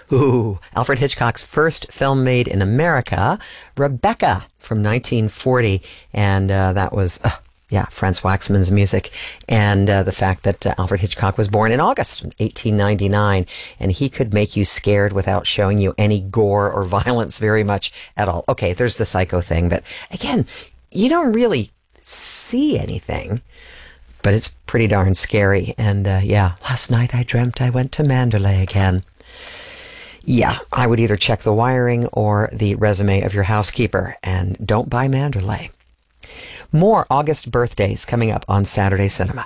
Ooh, Alfred Hitchcock's first film made in America, Rebecca, from 1940. And that was, Franz Waxman's music. And the fact that Alfred Hitchcock was born in August 1899, and he could make you scared without showing you any gore or violence very much at all. Okay, there's the psycho thing, but again, you don't really see anything, but it's pretty darn scary. And last night I dreamt I went to Mandalay again. Yeah, I would either check the wiring or the resume of your housekeeper, and don't buy Mandalay. More August birthdays coming up on Saturday Cinema.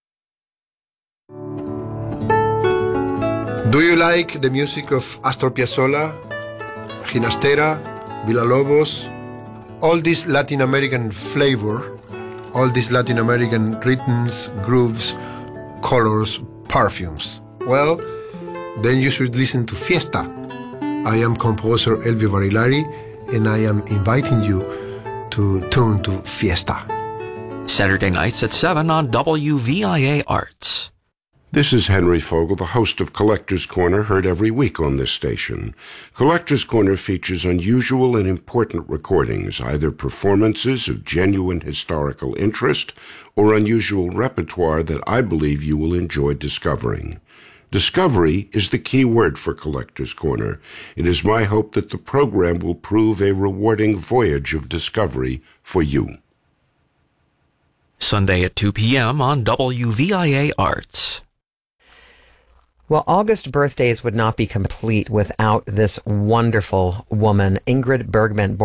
Do you like the music of Astor Piazzolla, Ginastera, Villalobos, all this Latin American flavor, all these Latin American rhythms, grooves, colors, perfumes? Well, then you should listen to Fiesta. I am composer Elvio Barilari, and I am inviting you to tune to Fiesta. Saturday nights at 7 on WVIA Arts. This is Henry Fogel, the host of Collector's Corner, heard every week on this station. Collector's Corner features unusual and important recordings, either performances of genuine historical interest or unusual repertoire that I believe you will enjoy discovering. Discovery is the key word for Collector's Corner. It is my hope that the program will prove a rewarding voyage of discovery for you. Sunday at 2 p.m. on WVIA Arts. Well, August birthdays would not be complete without this wonderful woman, Ingrid Bergman.